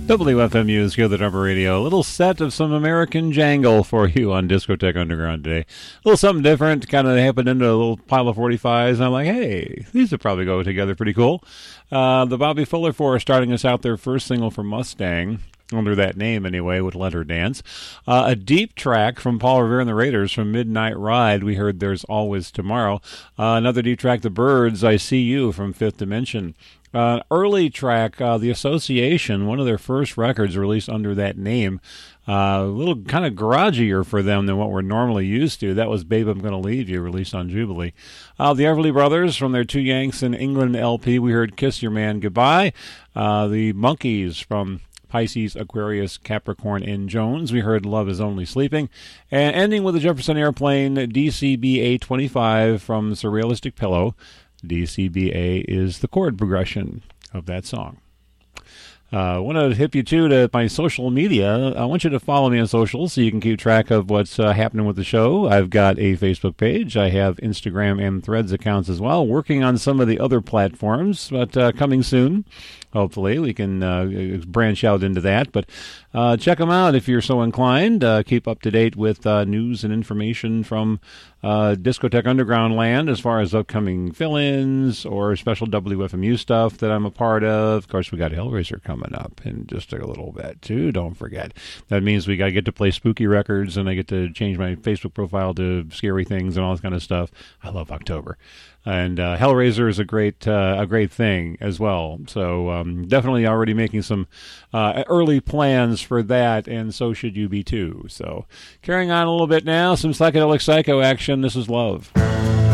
WFMU's Go the Number Radio. A little set of some American jangle for you on Discotheque Underground today. A little something different. Kind of happened into a little pile of 45s, and I'm like, hey, these would probably go together pretty cool. The Bobby Fuller Four starting us out their first single for Mustang, under that name anyway, with Let Her Dance. A deep track from Paul Revere and the Raiders from Midnight Ride. We heard There's Always Tomorrow. Another deep track, The Byrds, I See You from Fifth Dimension. Early track, The Association, one of their first records released under that name. A little kind of garagier for them than what we're normally used to. That was Babe, I'm Gonna Leave You, released on Jubilee. The Everly Brothers, from their Two Yanks in England LP, we heard Kiss Your Man Goodbye. The Monkees, from Pisces, Aquarius, Capricorn, and Jones, we heard Love Is Only Sleeping. And ending with the Jefferson Airplane, DCBA 25 from Surrealistic Pillow. DCBA is the chord progression of that song. I want to hip you, too, to my social media. I want you to follow me on social so you can keep track of what's happening with the show. I've got a Facebook page. I have Instagram and Threads accounts as well. Working on some of the other platforms, but coming soon. Hopefully, we can branch out into that. But check them out if you're so inclined. Keep up to date with news and information from Discotheque Underground land as far as upcoming fill-ins or special WFMU stuff that I'm a part of. Of course, we got Hellraiser coming up in just a little bit, too. Don't forget. That means we got to get to play spooky records, and I get to change my Facebook profile to scary things and all this kind of stuff. I love October. And Hellraiser is a great thing as well. So definitely already making some early plans for that, and so should you be too. So carrying on a little bit now, some psychedelic psycho action. This is Love.